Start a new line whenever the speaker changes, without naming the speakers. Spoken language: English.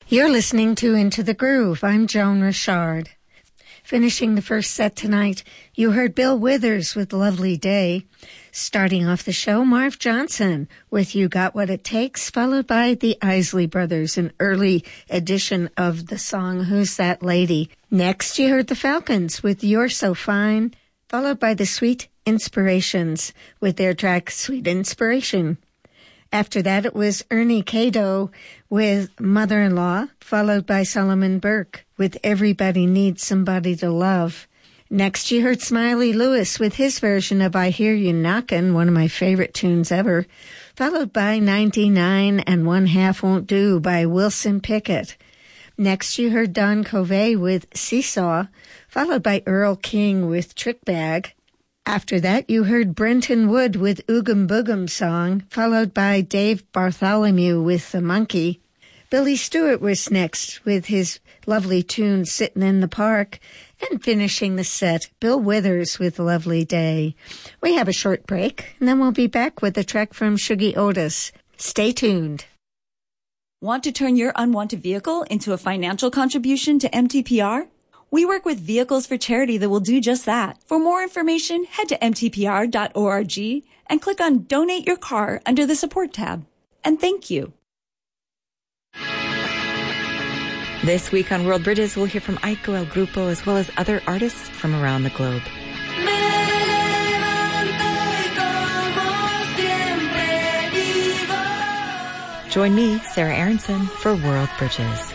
You're listening to Into the Groove. I'm Joan Richard. Finishing the first set tonight, you heard Bill Withers with Lovely Day. Starting off the show, Marv Johnson with You Got What It Takes, followed by the Isley Brothers, an early edition of the song Who's That Lady. Next, you heard the Falcons with You're So Fine, followed by the Sweet Inspirations with their track Sweet Inspiration. After that, it was Ernie Cado with Mother-in-Law, followed by Solomon Burke with Everybody Needs Somebody to Love. Next, you heard Smiley Lewis with his version of I Hear You Knockin', one of my favorite tunes ever, followed by 99 and One Half Won't Do by Wilson Pickett. Next, you heard Don Covey with Seesaw, followed by Earl King with Trick Bag. After that, you heard Brenton Wood with Oogum Boogum Song, followed by Dave Bartholomew with The Monkey. Billy Stewart was next with his lovely tune Sittin' in the Park, and finishing the set, Bill Withers with Lovely Day. We have a short break, and then we'll be back with a track from Shuggie Otis. Stay tuned.
Want to turn your unwanted vehicle into a financial contribution to MTPR? We work with Vehicles for Charity that will do just that. For more information, head to mtpr.org and click on Donate Your Car under the Support tab. And thank you.
This week on World Bridges, we'll hear from Aiko El Grupo as well as other artists from around the globe. Join me, Sarah Aronson, for World Bridges.